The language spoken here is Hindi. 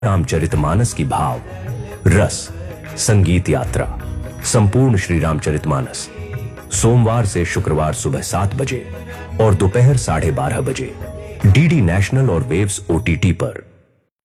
रामचरितमानस की भाव रस संगीत यात्रा संपूर्ण श्री रामचरितमानस सोमवार से शुक्रवार सुबह 7 बजे और दोपहर 12:30 बजे डीडी नेशनल और वेव्स ओटीटी पर।